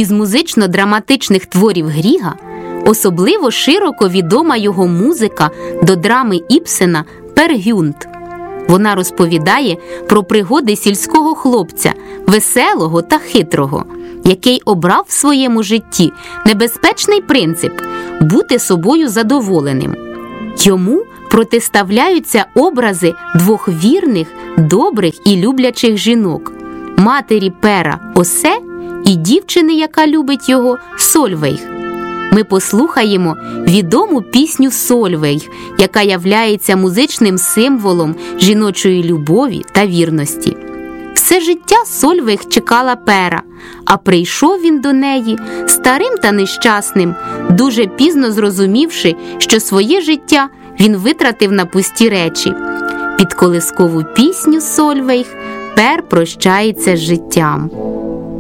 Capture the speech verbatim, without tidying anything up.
Із музично-драматичних творів Гріга особливо широко відома його музика до драми Ібсена «Пер Гюнт». Вона розповідає про пригоди сільського хлопця, веселого та хитрого, який обрав в своєму житті небезпечний принцип – бути собою задоволеним. Йому протиставляються образи двох вірних, добрих і люблячих жінок – матері Пера Осе і дівчини, яка любить його, Сольвейг. Ми послухаємо відому пісню «Сольвейг», яка являється музичним символом жіночої любові та вірності. Все життя Сольвейг чекала Пера, а прийшов він до неї старим та нещасним, дуже пізно зрозумівши, що своє життя він витратив на пусті речі. Під колискову пісню «Сольвейг» Пер прощається з життям.